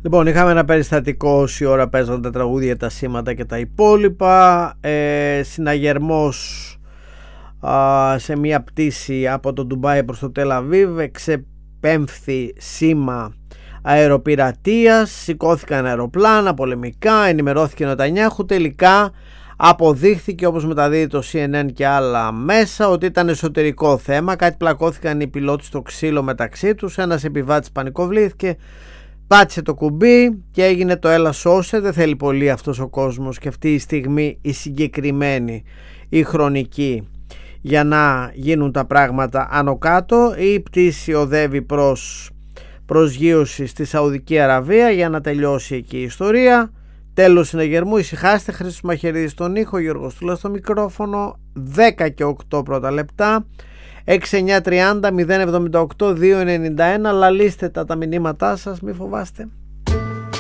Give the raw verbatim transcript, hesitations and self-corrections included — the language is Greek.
Λοιπόν, είχαμε ένα περιστατικό όση ώρα παίζαν τα τραγούδια, τα σήματα και τα υπόλοιπα. ε, Συναγερμός α, σε μια πτήση από το Ντουμπάι προς το Τελ Αβίβ, εξεπέμφθη σήμα αεροπειρατείας, σηκώθηκαν αεροπλάνα πολεμικά, ενημερώθηκε ο Νετανιάχου. Τελικά αποδείχθηκε, όπως μεταδίδει το σι εν εν και άλλα μέσα, ότι ήταν εσωτερικό θέμα. Κάτι πλακώθηκαν οι πιλότοι στο ξύλο μεταξύ τους, ένας επιβάτης πανικοβλήθηκε, πάτησε το κουμπί και έγινε το έλα σώσε. Δεν θέλει πολύ αυτός ο κόσμος και αυτή η στιγμή η συγκεκριμένη, η χρονική, για να γίνουν τα πράγματα άνω κάτω. Η πτήση οδεύει προς προσγείωση στη Σαουδική Αραβία για να τελειώσει εκεί η ιστορία. Τέλος συναγερμού, ησυχάστε. Χρήστος Μαχαιρίδης στον ήχο, Γιώργος Τούλας στο μικρόφωνο. Δέκα και οκτώ πρώτα λεπτά. έξι εννιά τριάντα μηδέν εβδομήντα οκτώ δύο ενενήντα ένα. Λαλίστε τα τα μηνύματά σας, μη φοβάστε.